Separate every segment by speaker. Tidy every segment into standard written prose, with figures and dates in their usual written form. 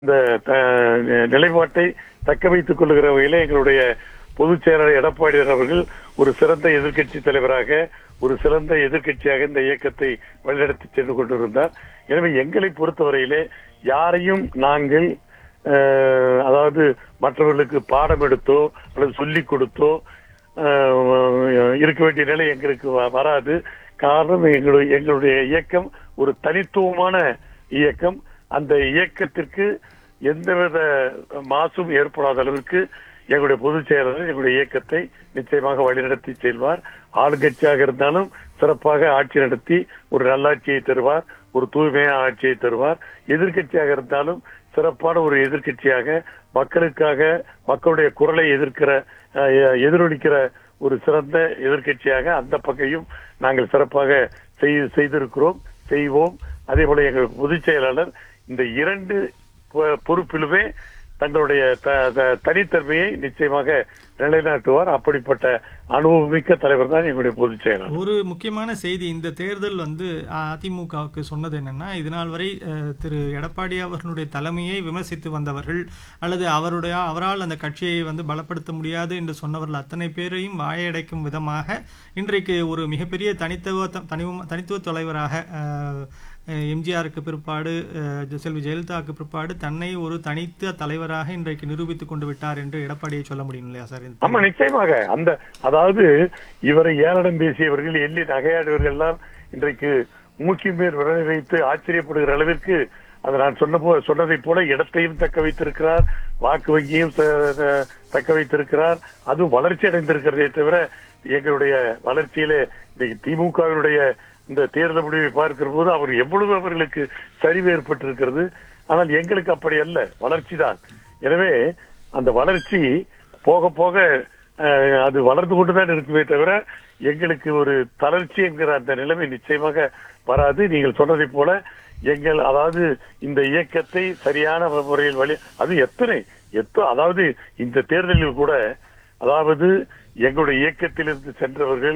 Speaker 1: இந்த நிலைப்பாட்டை தக்க வைத்துக் கொள்ளுகிற வகையில எங்களுடைய பொதுச் செயலாளர் எடப்பாடியார் அவர்கள் ஒரு சிறந்த எதிர்க்கட்சி தலைவராக, ஒரு சிறந்த எதிர்க்கட்சியாக இந்த இயக்கத்தை வழிநடத்தி சென்று கொண்டிருந்தார். எனவே எங்களை பொறுத்தவரையிலே யாரையும் நாங்கள் அதாவது மற்றவர்களுக்கு பாடம் எடுத்தோ அல்லது சொல்லிக் கொடுத்தோ இருக்க வேண்டிய நிலை எங்களுக்கு வராது. காரணம், எங்களுடைய இயக்கம் ஒரு தனித்துவமான இயக்கம். அந்த இயக்கத்திற்கு எந்தவித மாசும் ஏற்படாத அளவிற்கு எங்களுடைய பொதுச் செயலாளர் எங்களுடைய இயக்கத்தை நிச்சயமாக வழிநடத்தி செல்வார். ஆளுங்கட்சியாக இருந்தாலும் சிறப்பாக ஆட்சி நடத்தி ஒரு நல்லாட்சியை தருவார், ஒரு தூய்மையான ஆட்சியை தருவார். எதிர்கட்சியாக இருந்தாலும் சிறப்பான ஒரு எதிர்கட்சியாக மக்களுக்காக மக்களுடைய குரலை எதிரொலிக்கிற ஒரு சிறந்த எதிர்கட்சியாக அந்த பக்கையும் நாங்கள் சிறப்பாக செய்திருக்கிறோம், செய்வோம். அதே போல எங்கள் பொதுச் செயலாளர் இந்த இரண்டு பொறுப்பிலுமே தங்களுடைய தனித்தன்மையை நிச்சயமாக நிலைநாட்டுவார். அப்படிப்பட்ட அனுபவமிக்க தலைவர் தான் எங்களுடைய பொதுச் செயலாளர்.
Speaker 2: ஒரு முக்கியமான செய்தி, இந்த தேர்தல் அதிமுகவுக்கு சொன்னது என்னன்னா, இதனால் வரை திரு எடப்பாடி அவர்களுடைய தலைமையை விமர்சித்து வந்தவர்கள் அல்லது அவரால் அந்த கட்சியை பலப்படுத்த முடியாது என்று சொன்னவர்கள் அத்தனை பேரையும் வாயடைக்கும் விதமாக இன்றைக்கு ஒரு மிகப்பெரிய தனித்துவ தலைவராக எம்ஜிஆருக்கு பிற்பாடு செல்வி ஜெயலலிதாவுக்கு பிற்பாடு தன்னை ஒரு தனித்த தலைவராக இன்றைக்கு நிரூபித்துக் கொண்டு விட்டார் என்று எடப்பாடியை சொல்ல முடியும் இல்லையா சார்?
Speaker 1: ஆமா, நிச்சயமாக. அதாவது இவரை ஏளனம் பேசியவர்கள், எள்ளி நகையாடுவர்கள் எல்லாம் இன்றைக்கு மூக்கின் மேல் விரலை வைத்து ஆச்சரியப்படுகிற அளவிற்கு அதை நான் சொன்னதை போல இடத்தையும் தக்க வைத்திருக்கிறார், வாக்கு வங்கியும் தக்க வைத்திருக்கிறார். அதுவும் வளர்ச்சி அடைந்திருக்கிறதே தவிர எங்களுடைய வளர்ச்சியிலே இன்னைக்கு திமுகவினுடைய இந்த தேர்தல் முடிவை பார்க்கிற போது அவர் எவ்வளவு அவர்களுக்கு சரிவு ஏற்பட்டிருக்கிறது. ஆனால் எங்களுக்கு அப்படி அல்ல, வளர்ச்சி தான். எனவே அந்த வளர்ச்சி போக போக அது வளர்ந்து கொண்டுதான் இருக்குமே தவிர எங்களுக்கு ஒரு தளர்ச்சி என்கிற அந்த நிலைமை நிச்சயமாக வராது. நீங்கள் சொன்னதை போல அதாவது இந்த இயக்கத்தை சரியான முறையில் அது அதாவது இந்த தேர்தலில் கூட அதாவது எங்களுடைய இயக்கத்திலிருந்து சென்றவர்கள்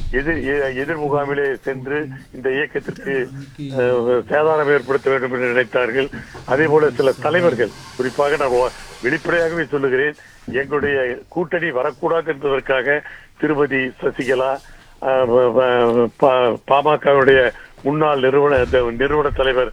Speaker 1: எதிர் முகாமிலே சென்று இந்த இயக்கத்திற்கு சேதாரம் ஏற்படுத்த வேண்டும் என்று நினைத்தார்கள். அதே போல சில தலைவர்கள், குறிப்பாக நான் வெளிப்படையாகவே சொல்லுகிறேன், எங்களுடைய கூட்டணி வரக்கூடாது என்பதற்காக திருமதி சசிகலா, பாமகவுடைய முன்னாள் நிறுவன தலைவர்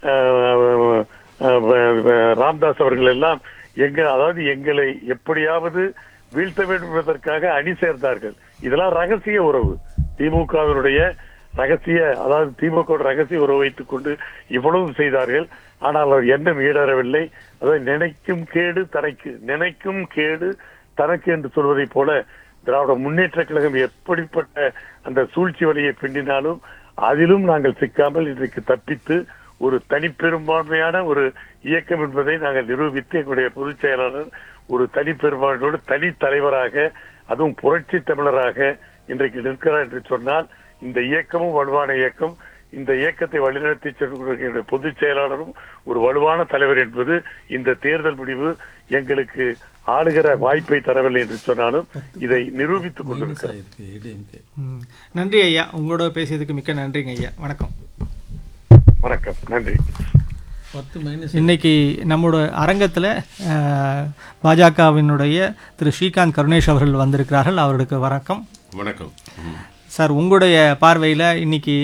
Speaker 1: ராம்தாஸ் அவர்கள் எல்லாம் அதாவது எங்களை எப்படியாவது வீழ்த்த வேண்டும் என்பதற்காக அணி சேர்ந்தார்கள். இதெல்லாம் ரகசிய உறவு, திமுகவினுடைய அதாவது திமுக ரகசிய உறவு வைத்துக் கொண்டு இவ்வளவு செய்தார்கள். ஆனால் அவர் எண்ணம் ஈடறவில்லை. அதாவது நினைக்கும் கேடு தனக்கு என்று சொல்வதை போல திராவிட முன்னேற்ற கழகம் எப்படிப்பட்ட அந்த சூழ்ச்சி வழியை பின்னினாலும் அதிலும் நாங்கள் சிக்காமல் இன்றைக்கு தப்பித்து ஒரு தனிப்பெரும்பான்மையான ஒரு இயக்கம் என்பதை நாங்கள் நிரூபித்து எங்களுடைய பொதுச் செயலாளர் ஒரு தனிப்பெரும்பான்மையோடு தனி தலைவராக, அதுவும் புரட்சி தமிழராக இன்றைக்கு நிற்கிறார் என்று சொன்னால் இந்த இயக்கமும் வலுவான இயக்கம். இந்த இயக்கத்தை வழிநடத்தி சென்ற பொதுச் செயலாளரும் ஒரு வலுவான தலைவர் என்பது இந்த தேர்தல் முடிவு எங்களுக்கு ஆளுகிற வாய்ப்பை தரவில்லை என்று சொன்னாலும் இதை நிரூபித்துக் கொண்டிருக்கிறது.
Speaker 2: நன்றி ஐயா, உங்களோட பேசியதுக்கு மிக்க நன்றிங்க ஐயா. வணக்கம்.
Speaker 1: வணக்கம், நன்றி.
Speaker 2: இன்னைக்கு நம்மளோட அரங்கத்தில் பாஜகவினுடைய திரு ஸ்ரீகாந்த் கருணேஷ் அவர்கள் வந்திருக்கிறார்கள். அவர்களுக்கு வணக்கம்.
Speaker 3: வணக்கம்
Speaker 2: சார். உங்களுடைய பார்வையில் இன்னைக்கு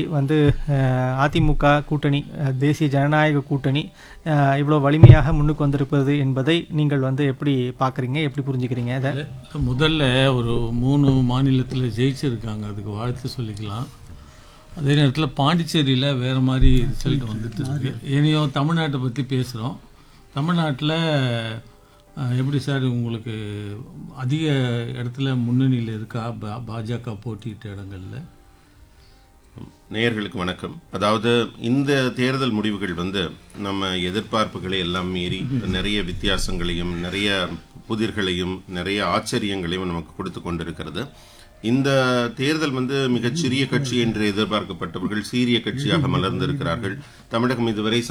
Speaker 2: அதிமுக கூட்டணி, தேசிய ஜனநாயக கூட்டணி இவ்வளோ வலிமையாக முன்னுக்கு வந்திருப்பது என்பதை நீங்கள் எப்படி பார்க்குறீங்க, எப்படி புரிஞ்சுக்கிறீங்க? அதை
Speaker 4: முதல்ல ஒரு 3 மாநிலத்தில் ஜெயிச்சிருக்காங்க, அதுக்கு வாழ்த்து சொல்லிக்கலாம். அதே நேரத்தில் பாண்டிச்சேரியில் வேறு மாதிரி ரிசல்ட் வந்துட்டு இருக்கு. இனியோ தமிழ்நாட்டை பற்றி பேசுகிறோம். தமிழ்நாட்டில் எப்படி சார் உங்களுக்கு அதிக இடத்துல முன்னணியில் இருக்கா பாஜக போட்டியிட்ட இடங்களில்?
Speaker 3: நேயர்களுக்கு வணக்கம். அதாவது இந்த தேர்தல் முடிவுகள் நம்ம எதிர்பார்ப்புகளை எல்லாம் மீறி நிறைய வித்தியாசங்களையும் நிறைய புதிர்களையும் நிறைய ஆச்சரியங்களையும் நமக்கு கொடுத்து கொண்டிருக்கிறது. இந்த தேர்தல் மிகச்சிறிய கட்சி என்று எதிர்பார்க்கப்பட்டவர்கள் சீரிய கட்சியாக மலர்ந்திருக்கிறார்கள். தமிழகம் இதுவரை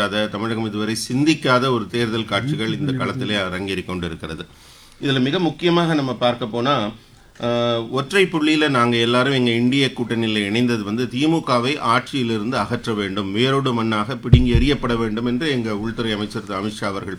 Speaker 3: சிந்திக்காத ஒரு தேர்தல் காட்சிகள் இந்த களத்திலே அரங்கேறி கொண்டிருக்கிறது. இதில் மிக முக்கியமாக நம்ம பார்க்க போனால் ஒற்றை புள்ளியில் நாங்கள் எல்லாரும் எங்கள் இந்திய கூட்டணியில் இணைந்தது திமுகவை ஆட்சியிலிருந்து அகற்ற வேண்டும், வேரோடு மண்ணாக பிடுங்கி எறியப்பட வேண்டும் என்று எங்கள் உள்துறை அமைச்சர் அமித்ஷா அவர்கள்